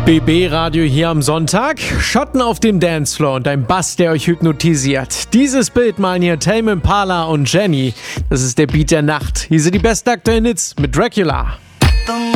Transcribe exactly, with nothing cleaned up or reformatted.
B B-Radio hier am Sonntag. Schotten auf dem Dancefloor und ein Bass, der euch hypnotisiert. Dieses Bild malen hier Tame Impala und Jenny. Das ist der Beat der Nacht. Hier sind die besten aktuellen Hits mit Dracula.